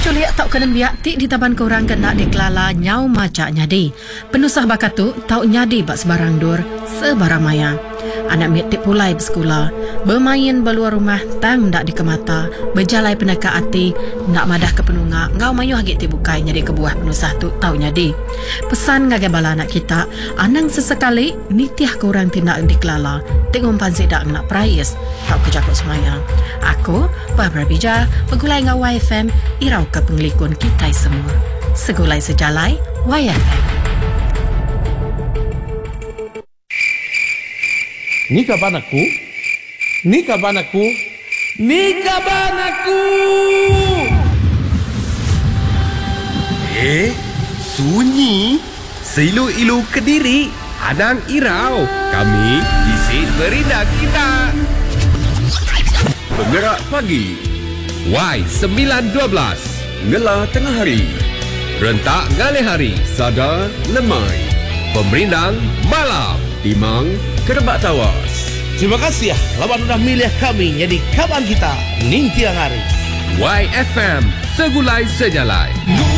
Suliak tak kena biak tik di taban korang kena dikelala nyau macak nyadi. Penusah bakatu tau nyadi bak sebarang dur, sebarang maya. Anak miak tik pulai bersekolah, bermain beluar rumah tang ndak dikemata, berjalai penaka hati, nak madah ke penunga, ngau mayu hagit tik bukai nyadi kebuah penusah tu tau nyadi. Pesan ngagai bala anak kita, anang sesekali nitiah korang tindak dikelala, tik ngumpan sidak nak prayes, tau kejakut semayang. Aku, Barbara Bija, pegulai ngau YFM, irau ke pengelikun kita semua. Segulai sejalai, YFM. Ni kapan aku? Ni kapan aku? Ni kapan aku? Sunyi. Seilu-ilu Kediri. Anang Irau. Kami isi berindah kita. Penggerak pagi. Y912. Ngelah tengah hari. Rentak galih hari. Sadar lemai. Pemerindang malam. Timang Kerebak Tawas. Terima kasih lawan sudah milih kami jadi kawan kita ning tiang hari. YFM Segulai Sejalai.